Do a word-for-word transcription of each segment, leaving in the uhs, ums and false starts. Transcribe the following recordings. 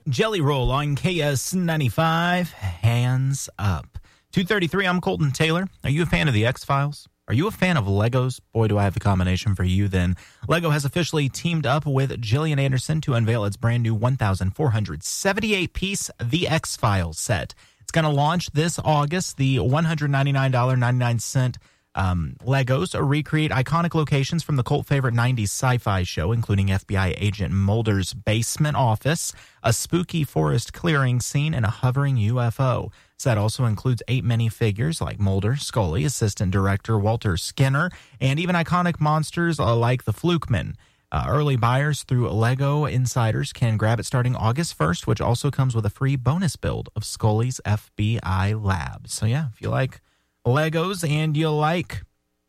Jelly Roll on K S ninety-five. Hands up. two thirty-three, I'm Colton Taylor. Are you a fan of the X-Files? Are you a fan of Legos? Boy, do I have a combination for you then. Lego has officially teamed up with Gillian Anderson to unveil its brand new one thousand four hundred seventy-eight piece The X-Files set. It's going to launch this August. The one hundred ninety-nine ninety-nine um, Legos recreate iconic locations from the cult favorite nineties sci-fi show, including F B I agent Mulder's basement office, a spooky forest clearing scene, and a hovering U F O. Set also includes eight minifigures like Mulder, Scully, assistant director Walter Skinner, and even iconic monsters like the Flukeman. Uh, early buyers through Lego Insiders can grab it starting August first, which also comes with a free bonus build of Scully's F B I lab. So yeah, if you like Legos and you like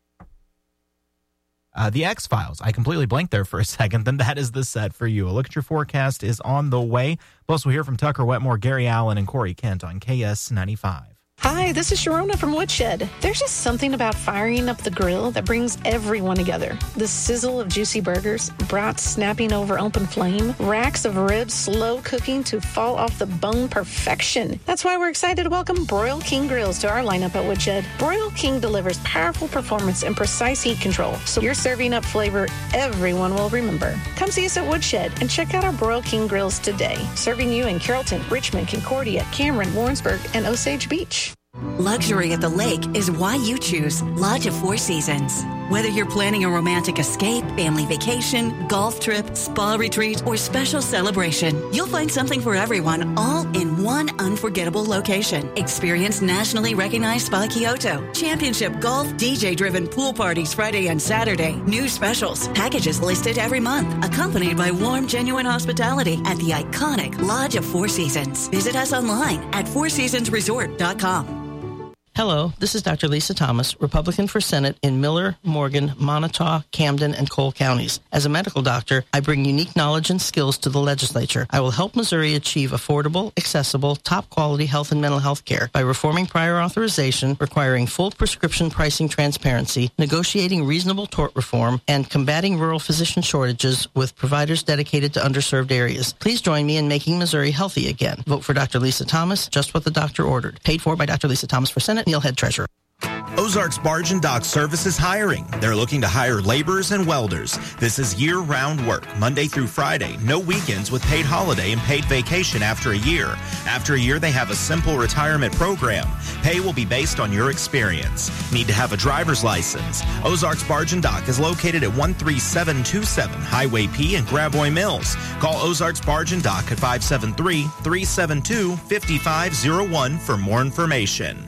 uh, the X-Files, I completely blanked there for a second, then that is the set for you. A look at your forecast is on the way. Plus, we'll hear from Tucker Wetmore, Gary Allen, and Corey Kent on K S ninety-five. Hi, this is Sharona from Woodshed. There's just something about firing up the grill that brings everyone together. The sizzle of juicy burgers, brats snapping over open flame, racks of ribs slow cooking to fall off the bone perfection. That's why we're excited to welcome Broil King Grills to our lineup at Woodshed. Broil King delivers powerful performance and precise heat control, so you're serving up flavor everyone will remember. Come see us at Woodshed and check out our Broil King Grills today, serving you in Carrollton, Richmond, Concordia, Cameron, Warrensburg, and Osage Beach. Luxury at the lake is why you choose Lodge of Four Seasons. Whether you're planning a romantic escape, family vacation, golf trip, spa retreat, or special celebration, you'll find something for everyone all in one unforgettable location. Experience nationally recognized Spa Kyoto, championship golf, D J-driven pool parties Friday and Saturday, new specials, packages listed every month, accompanied by warm, genuine hospitality at the iconic Lodge of Four Seasons. Visit us online at four seasons resort dot com. Hello, this is Doctor Lisa Thomas, Republican for Senate in Miller, Morgan, Montauk, Camden, and Cole counties. As a medical doctor, I bring unique knowledge and skills to the legislature. I will help Missouri achieve affordable, accessible, top-quality health and mental health care by reforming prior authorization, requiring full prescription pricing transparency, negotiating reasonable tort reform, and combating rural physician shortages with providers dedicated to underserved areas. Please join me in making Missouri healthy again. Vote for Doctor Lisa Thomas, just what the doctor ordered. Paid for by Doctor Lisa Thomas for Senate. Neil Head, Treasurer. Ozarks Barge and Dock Service is hiring. They're looking to hire laborers and welders. This is year-round work, Monday through Friday, no weekends with paid holiday and paid vacation after a year. After a year, they have a simple retirement program. Pay will be based on your experience. Need to have a driver's license. Ozarks Barge and Dock is located at one three seven two seven Highway P in Gravois Mills. Call Ozarks Barge and Dock at five seven three, three seven two, five five zero one for more information.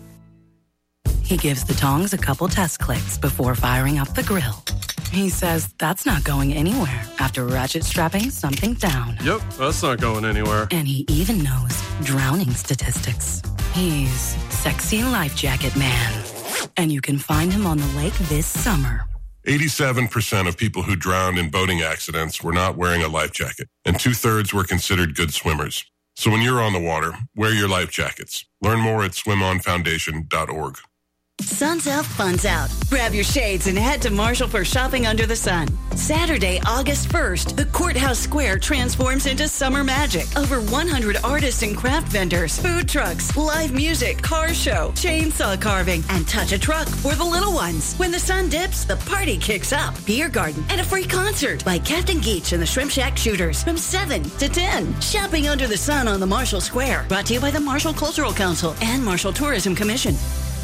He gives the tongs a couple test clicks before firing up the grill. He says that's not going anywhere after ratchet strapping something down. Yep, that's not going anywhere. And he even knows drowning statistics. He's Sexy Life Jacket Man. And you can find him on the lake this summer. eighty-seven percent of people who drowned in boating accidents were not wearing a life jacket, and two-thirds were considered good swimmers. So when you're on the water, wear your life jackets. Learn more at swim on foundation dot org. Sun's out, fun's out. Grab your shades and head to Marshall for shopping under the sun. Saturday, August first, the Courthouse Square transforms into summer magic. Over one hundred artists and craft vendors, food trucks, live music, car show, chainsaw carving, and touch a truck for the little ones. When the sun dips, the party kicks up. Beer garden and a free concert by Captain Geach and the Shrimp Shack Shooters from seven to ten. Shopping under the sun on the Marshall Square. Brought to you by the Marshall Cultural Council and Marshall Tourism Commission.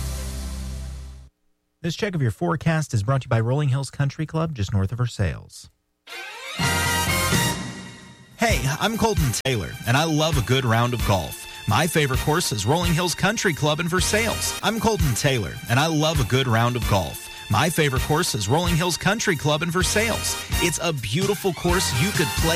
This check of your forecast is brought to you by Rolling Hills Country Club, just north of Versailles. Hey, I'm Colton Taylor, and I love a good round of golf. My favorite course is Rolling Hills Country Club in Versailles. I'm Colton Taylor, and I love a good round of golf. My favorite course is Rolling Hills Country Club in Versailles. It's a beautiful course you could play